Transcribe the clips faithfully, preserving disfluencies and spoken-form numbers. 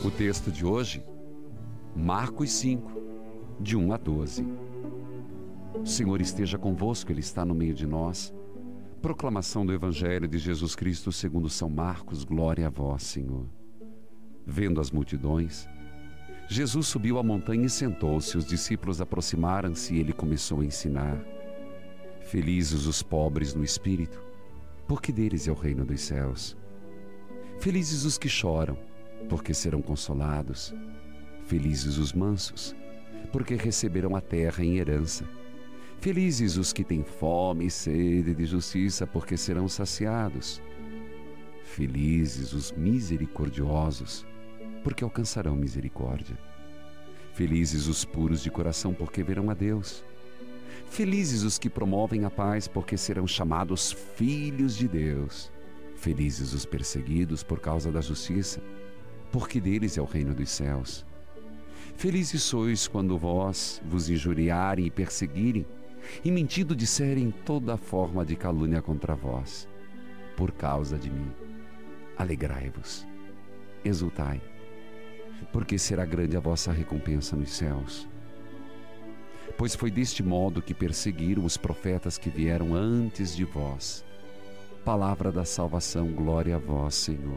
O texto de hoje, Marcos cinco, de um a doze. O Senhor esteja convosco, Ele está no meio de nós. Proclamação do Evangelho de Jesus Cristo segundo São Marcos, glória a vós, Senhor. Vendo as multidões, Jesus subiu a montanha e sentou-se. Os discípulos aproximaram-se e Ele começou a ensinar. Felizes os pobres no espírito, porque deles é o reino dos céus. Felizes os que choram, porque serão consolados. Felizes os mansos, porque receberão a terra em herança. Felizes os que têm fome e sede de justiça, porque serão saciados. Felizes os misericordiosos, porque alcançarão misericórdia. Felizes os puros de coração, porque verão a Deus. Felizes os que promovem a paz, porque serão chamados filhos de Deus. Felizes os perseguidos por causa da justiça, porque deles é o reino dos céus. Felizes sois quando vós vos injuriarem e perseguirem, e mentindo disserem toda forma de calúnia contra vós, por causa de mim. Alegrai-vos, exultai, porque será grande a vossa recompensa nos céus. Pois foi deste modo que perseguiram os profetas que vieram antes de vós. Palavra da salvação, glória a vós, Senhor.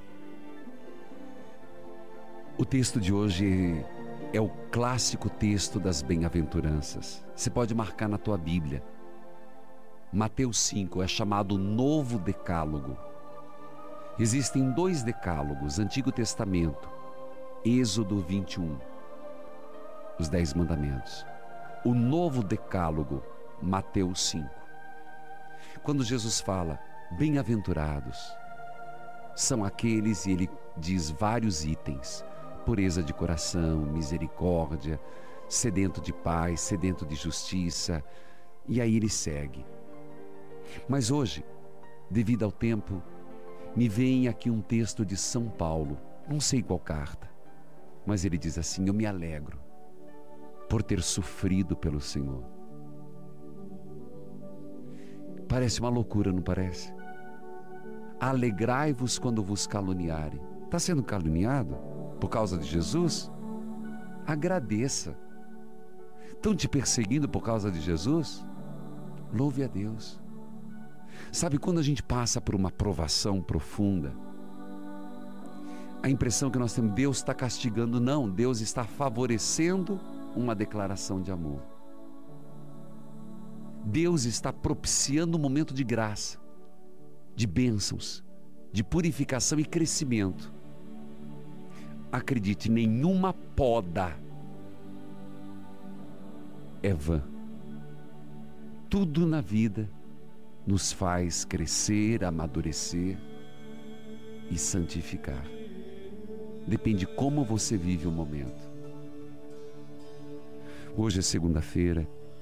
O texto de hoje é o clássico texto das bem-aventuranças. Você pode marcar na tua Bíblia. Mateus cinco é chamado Novo Decálogo. Existem dois decálogos, Antigo Testamento, Êxodo vinte e um, os Dez Mandamentos. O Novo Decálogo, Mateus cinco. Quando Jesus fala, bem-aventurados, são aqueles, e ele diz vários itens: pureza de coração, misericórdia, sedento de paz, sedento de justiça, e aí ele segue. Mas hoje, devido ao tempo, me vem aqui um texto de São Paulo, não sei qual carta, mas ele diz assim: eu me alegro por ter sofrido pelo Senhor. Parece uma loucura, não parece? Alegrai-vos quando vos caluniarem. Está sendo caluniado por causa de Jesus? Agradeça. Estão te perseguindo por causa de Jesus? Louve a Deus. Sabe, quando a gente passa por uma provação profunda, a impressão que nós temos, Deus está castigando. Não, Deus está favorecendo uma declaração de amor. Deus está propiciando um momento de graça, de bênçãos, de purificação e crescimento. Acredite, nenhuma poda é vã. Tudo na vida nos faz crescer, amadurecer e santificar. Depende de como você vive o momento. Hoje é segunda-feira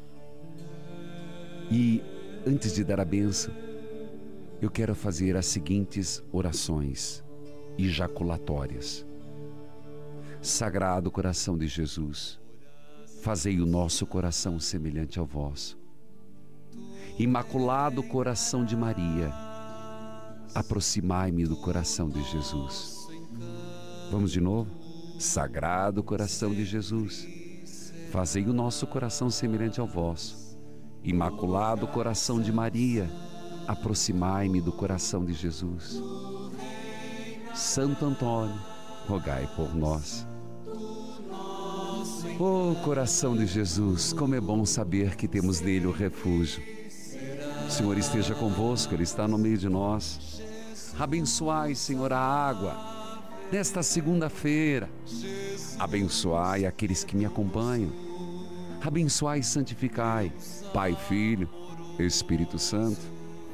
e antes de dar a bênção, eu quero fazer as seguintes orações ejaculatórias. Sagrado coração de Jesus, fazei o nosso coração semelhante ao vosso. Imaculado coração de Maria, aproximai-me do coração de Jesus. Vamos de novo? Sagrado coração de Jesus, fazei o nosso coração semelhante ao vosso. Imaculado coração de Maria, aproximai-me do coração de Jesus. Santo Antônio, rogai por nós. Oh, coração de Jesus, como é bom saber que temos nele o refúgio. O Senhor esteja convosco, Ele está no meio de nós. Abençoai, Senhor, a água nesta segunda-feira. Abençoai aqueles que me acompanham. Abençoai e santificai, Pai, Filho, Espírito Santo.